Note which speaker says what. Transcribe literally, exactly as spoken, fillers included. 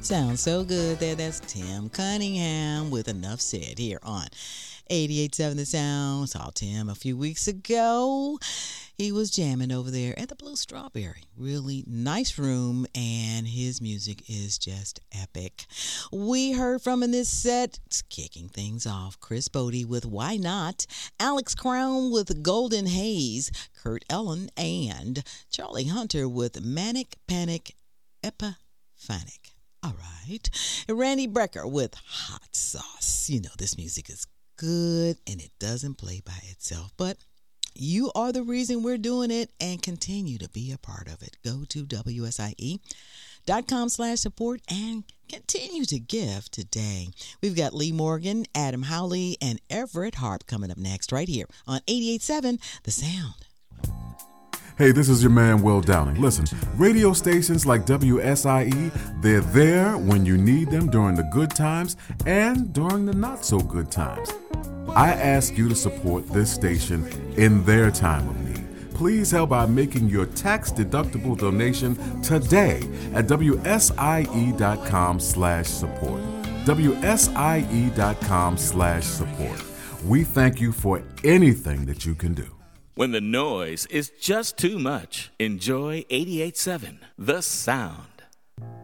Speaker 1: Sounds so good there. That's Tim Cunningham with Enough Said here on eighty-eight point seven The Sound. Saw Tim a few weeks ago. He was jamming over there at the Blue Strawberry. Really nice room, and his music is just epic. We heard from in this set, kicking things off, Chris Bodie with Why Not, Alex Crown with Golden Haze, Kurt Ellen, and Charlie Hunter with Manic Panic Epiphanic. All right. Randy Brecker with Hot Sauce. You know, this music is good and it doesn't play by itself, but you are the reason we're doing it, and continue to be a part of it. Go to W S I E dot com slash support and continue to give today. We've got Lee Morgan, Adam Howley, and Everett Harp coming up next right here on eighty-eight point seven The Sound.
Speaker 2: Hey, this is your man, Will Downing. Listen, radio stations like W S I E, they're there when you need them during the good times and during the not-so-good times. I ask you to support this station in their time of need. Please help by making your tax-deductible donation today at W S I E dot com slash support. W S I E dot com slash support. We thank you for anything that you can do.
Speaker 3: When the noise is just too much, enjoy eighty-eight point seven The Sound.